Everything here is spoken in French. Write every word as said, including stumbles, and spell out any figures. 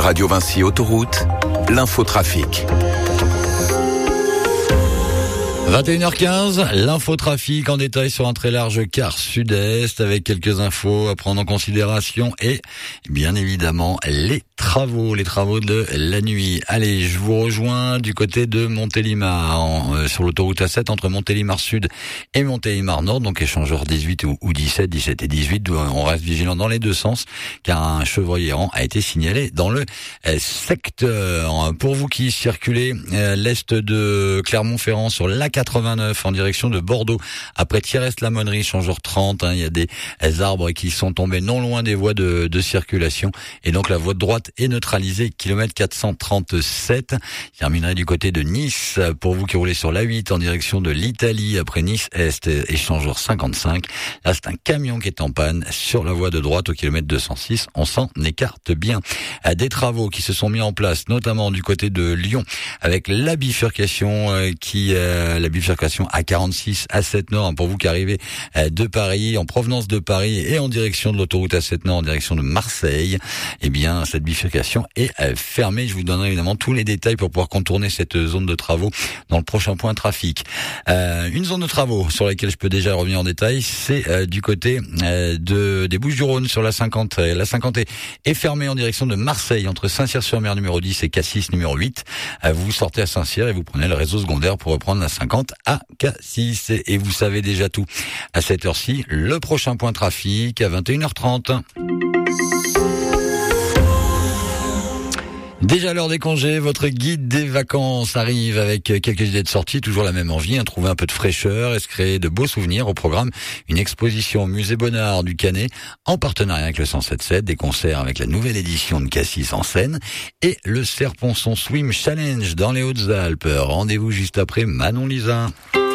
Radio Vinci Autoroute, l'infotrafic. vingt et une heures quinze, l'infotrafic en détail sur un très large quart sud-est avec quelques infos à prendre en considération et bien évidemment les travaux, les travaux de la nuit. Allez, je vous rejoins du côté de Montélimar, en, euh, sur l'autoroute A sept entre Montélimar Sud et Montélimar Nord, donc échangeur dix-huit ou, ou dix-sept, dix-sept et dix-huit. On reste vigilant dans les deux sens car un chevreuil errant a été signalé dans le euh, secteur. Pour vous qui circulez euh, l'est de Clermont-Ferrand sur l'A quatre-vingt-neuf en direction de Bordeaux, après Thiers-la-Monnerie, échangeur trente, hein, il y a des arbres qui sont tombés non loin des voies de, de circulation et donc la voie de droite est neutralisée, kilomètre quatre cent trente-sept. Je terminerai du côté de Nice, pour vous qui roulez sur l'A huit en direction de l'Italie, après Nice-Est, échangeur cinquante-cinq. Là, c'est un camion qui est en panne sur la voie de droite au kilomètre deux cent six. On s'en écarte bien. Des travaux qui se sont mis en place, notamment du côté de Lyon, avec la bifurcation qui, euh, la bifurcation A quarante-six, A sept Nord, pour vous qui arrivez de Paris, en provenance de Paris et en direction de l'autoroute A sept Nord, en direction de Marseille. Eh bien, cette bifurcation est fermée. Je vous donnerai évidemment tous les détails pour pouvoir contourner cette zone de travaux dans le prochain point trafic. Euh, une zone de travaux sur laquelle je peux déjà revenir en détail, c'est euh, du côté euh, de des Bouches-du-Rhône sur la cinquante. La cinquante est, est fermée en direction de Marseille, entre Saint-Cyr-sur-Mer numéro dix et Cassis numéro huit. Euh, vous sortez à Saint-Cyr et vous prenez le réseau secondaire pour reprendre la cinquante à Cassis. Et vous savez déjà tout. À cette heure-ci, le prochain point trafic à vingt et une heures trente. Déjà l'heure des congés, votre guide des vacances arrive avec quelques idées de sortie, toujours la même envie, hein, trouver un peu de fraîcheur et se créer de beaux souvenirs. Au programme, une exposition au musée Bonnard du Canet, en partenariat avec le cent sept sept, des concerts avec la nouvelle édition de Cassis en scène et le Serponçon Swim Challenge dans les Hautes-Alpes. Rendez-vous juste après Manon Lisa.